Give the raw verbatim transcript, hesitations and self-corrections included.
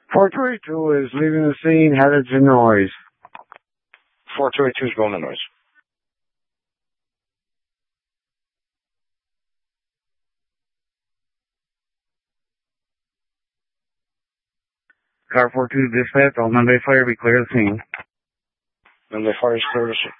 four two eight two is leaving the scene, headed to noise. four two eight two is going to noise. Car four two dispatch, all Monday fire, be clear of the scene. Monday fire is clear to